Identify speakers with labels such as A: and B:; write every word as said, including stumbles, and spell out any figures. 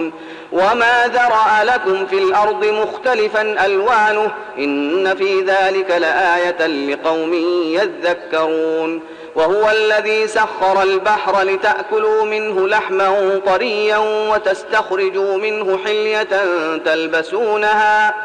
A: تبصرون وما ذرأ لكم في الأرض مختلفا ألوانه إن في ذلك لآية لقوم يذكرون وهو الذي سخر البحر لتأكلوا منه لحما طريا وتستخرجوا منه حلية تلبسونها